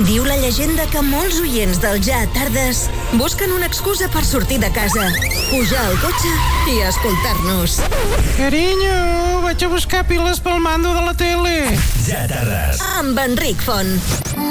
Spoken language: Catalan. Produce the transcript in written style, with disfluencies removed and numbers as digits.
Diu la llegenda que molts oients del Ja Tardes busquen una excusa per sortir de casa, pujar al cotxe i escoltar-nos. Carinyo, vaig a buscar piles pel mando de la tele. Ja Tardes. Amb Enric Font.